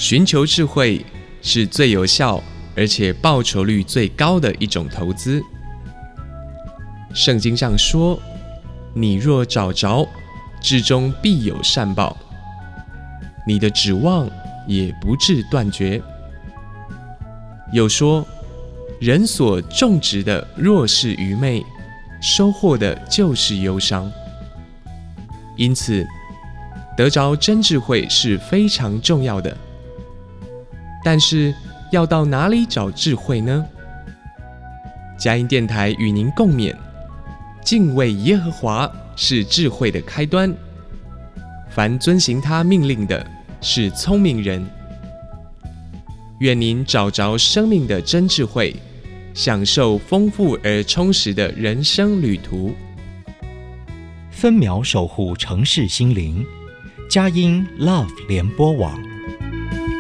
寻求智慧是最有效而且报酬率最高的一种投资。圣经上说，你若找着，至终必有善报，你的指望也不致断绝。又说，人所种植的若是愚昧，收获的就是忧伤。因此，得着真智慧是非常重要的。但是，要到哪里找智慧呢？佳音电台与您共勉：敬畏耶和华是智慧的开端，凡遵行他命令的，是聪明人。愿您找着生命的真智慧，享受丰富而充实的人生旅途。 分秒守护城市心灵，佳音 Love 联播网。